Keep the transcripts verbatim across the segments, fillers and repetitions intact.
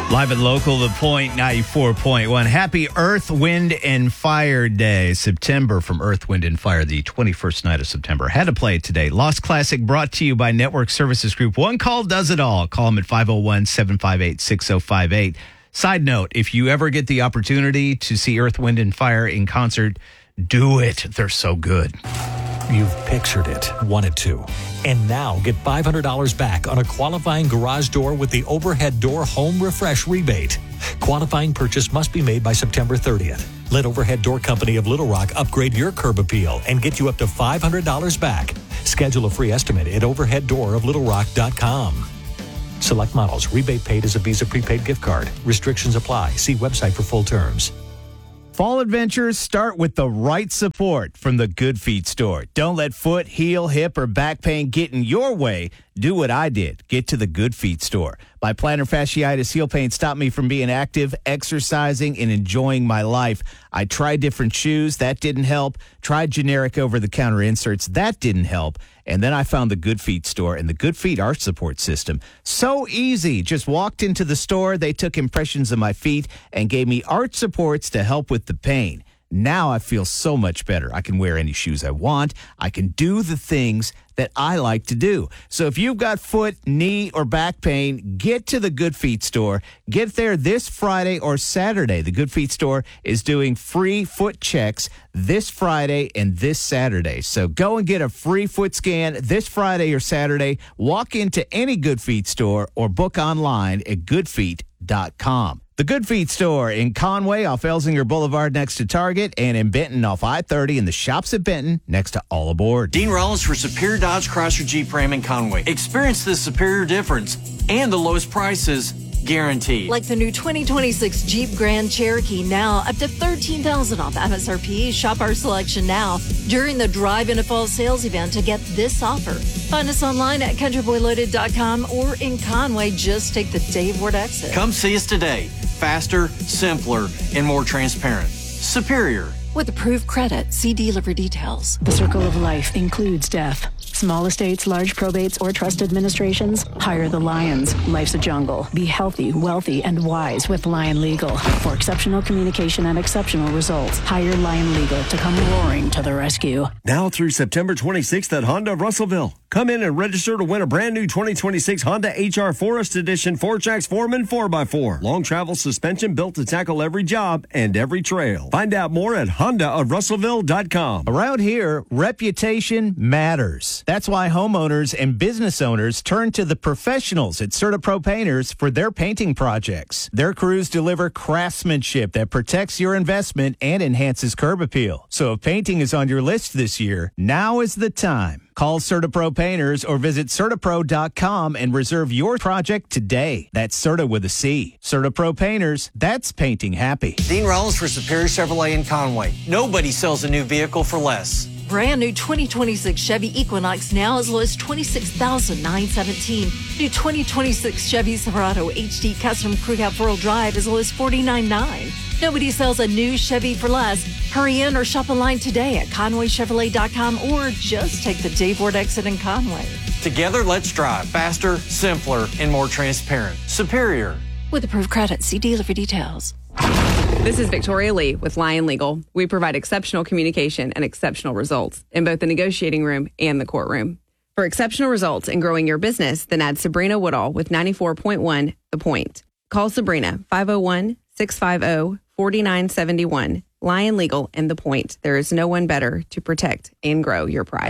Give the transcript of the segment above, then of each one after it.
Live and local, The Point ninety-four point one. Happy Earth, Wind, and Fire Day. September from Earth, Wind, and Fire, the twenty-first night of September. Had to play it today. Lost Classic brought to you by Network Services Group. One call does it all. Call them at five oh one, seven five eight, six oh five eight. Side note, if you ever get the opportunity to see Earth, Wind, and Fire in concert, do it. They're so good. You've pictured it, wanted to. And now get five hundred dollars back on a qualifying garage door with the Overhead Door Home Refresh rebate. Qualifying purchase must be made by September thirtieth. Let Overhead Door Company of Little Rock upgrade your curb appeal and get you up to five hundred dollars back. Schedule a free estimate at overhead door of little rock dot com. Select models. Rebate paid as a Visa prepaid gift card. Restrictions apply. See website for full terms. Fall adventures start with the right support from the Good Feet store. Don't let foot, heel, hip, or back pain get in your way. Do what I did. Get to the Good Feet store. My plantar fasciitis heel pain stopped me from being active, exercising, and enjoying my life. I tried different shoes. That didn't help. Tried generic over-the-counter inserts. That didn't help. And then I found the Good Feet store and the Good Feet arch support system. So easy. Just walked into the store. They took impressions of my feet and gave me arch supports to help with the pain. Now I feel so much better. I can wear any shoes I want. I can do the things that I like to do. So if you've got foot, knee, or back pain, get to the Good Feet store. Get there this Friday or Saturday. The Good Feet store is doing free foot checks this Friday and this Saturday. So go and get a free foot scan this Friday or Saturday. Walk into any Good Feet store or book online at good feet dot com. The Good Feet store in Conway off Elsinger Boulevard next to Target, and in Benton off I thirty in the shops at Benton next to All Aboard. Dean Rollins for Superior Dodge Chrysler Jeep Ram in Conway. Experience the superior difference and the lowest prices guaranteed. Like the new twenty twenty-six Jeep Grand Cherokee, now up to thirteen thousand dollars off M S R P. Shop our selection now during the Drive Into Fall sales event to get this offer. Find us online at country boy loaded dot com or in Conway. Just take the Dave Ward exit. Come see us today. Faster, simpler, and more transparent. Superior. With approved credit, see dealer for details. The circle of life includes death. Small estates, large probates, or trust administrations? Hire the Lions. Life's a jungle. Be healthy, wealthy, and wise with Lion Legal. For exceptional communication and exceptional results, hire Lion Legal to come roaring to the rescue. Now through September twenty-sixth at Honda of Russellville. Come in and register to win a brand new twenty twenty-six Honda H R Forest Edition four tracks Foreman four by four. Long travel suspension built to tackle every job and every trail. Find out more at honda of russellville dot com. Around here, reputation matters. That's why homeowners and business owners turn to the professionals at CertaPro Painters for their painting projects. Their crews deliver craftsmanship that protects your investment and enhances curb appeal. So if painting is on your list this year, now is the time. Call CertaPro Painters or visit certapro dot com and reserve your project today. That's Certa with a C. CertaPro Painters, that's painting happy. Dean Rollins for Superior Chevrolet in Conway. Nobody sells a new vehicle for less. Brand new twenty twenty-six Chevy Equinox now as low as twenty-six thousand nine hundred seventeen dollars. New twenty twenty-six Chevy Silverado H D Custom Crew Cab four-wheel drive as low as forty-nine thousand nine hundred ninety-nine dollars. Nobody sells a new Chevy for less. Hurry in or shop online today at conway chevrolet dot com or just take the Dave Ward exit in Conway. Together, let's drive faster, simpler, and more transparent. Superior. With approved credit, see dealer for details. This is Victoria Lee with Lion Legal. We provide exceptional communication and exceptional results in both the negotiating room and the courtroom. For exceptional results in growing your business, then add Sabrina Woodall with ninety-four point one The Point. Call Sabrina, five oh one, six five oh, four nine seven one. Lion Legal and The Point. There is no one better to protect and grow your pride.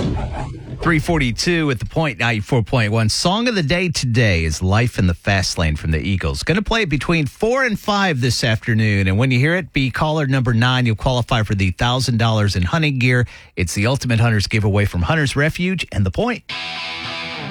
three forty-two at The Point, ninety-four point one. Song of the day today is Life in the Fast Lane from the Eagles. Going to play it between four and five this afternoon. And when you hear it, be caller number nine. You'll qualify for the one thousand dollars in hunting gear. It's the Ultimate Hunters giveaway from Hunter's Refuge and The Point.